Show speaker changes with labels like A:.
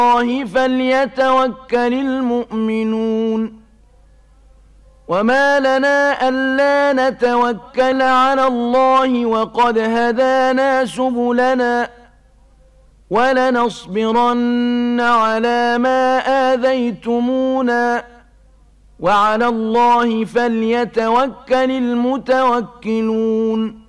A: الله فليتوكل المؤمنون وما لنا ألا نتوكل على الله وقد هدانا سبلنا ولنصبرن على ما آذيتمونا وعلى الله فليتوكل المتوكلون